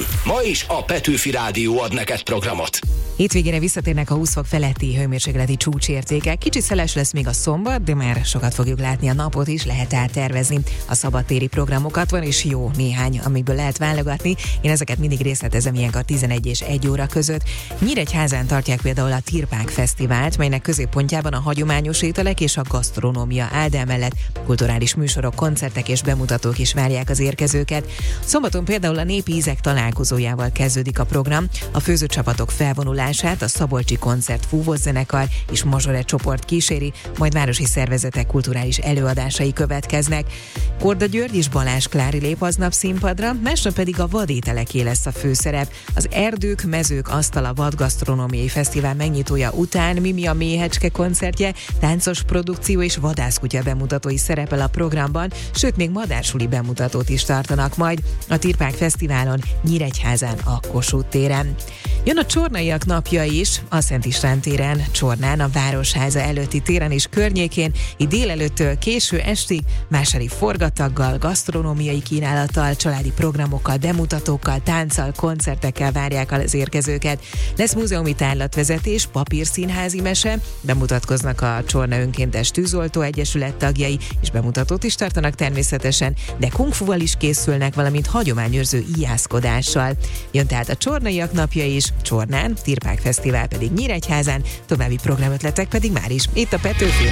Ma is a Petőfi Rádió ad neked programot. Hétvégére visszatérnek a 20 fok feletti hőmérsékleti csúcsértékek. Kicsit szeles lesz még a szombat, de már sokat fogjuk látni a napot is, lehet áttervezni a szabadtéri programokat. Van is jó néhány, amiből lehet válogatni. Én ezeket mindig részletezem ilyenkor 11 és 1 óra között. Nyíregyházán tartják például a Tirpák Fesztivált, melynek középpontjában a hagyományos ételek és a gasztronómia áll, de emellett kulturális műsorok, koncertek és bemutatók is várják az érkezőket. Szombaton például a Népi Ízek találkozójával kezdődik a program, a főzőcsapatok felvonulását a Szabolcsi Koncert Fúvószenekar és Mazsore csoport kíséri, majd városi szervezetek kulturális előadásai következnek. Korda György és Balázs Klári lép aznap színpadra, másnap pedig a vadételeké lesz a főszerep. Az Erdők, Mezők, Asztala vadgasztronómiai fesztivál megnyitója után Mimi a Méhecske koncertje, táncos produkció és vadászkutya bemutatói szerepel a programban, sőt még madársuli bemutatót is tartanak majd a Tirpák Fesztiválon Nyíregyházán a Kossuth téren. Jön a Csornaiak napja is, a Szent István téren, Csornán, a Városháza előtti téren és környékén, így délelőttől késő estig vásári forgataggal, gasztronómiai kínálattal, családi programokkal, bemutatókkal, tánccal, koncertekkel várják az érkezőket. Lesz múzeumi tárlatvezetés, papírszínházi mese, bemutatkoznak a Csorna Önkéntes Tűzoltó Egyesület tagjai, és bemutatót is tartanak természetesen, de kungfuval is készülnek, valamint hagyományőrző ijászkodással. Jön tehát a Csornaiak napja is, Csornán, Tirpák Fesztivál pedig Nyíregyházán, további programötletek pedig már is itt a Petőfi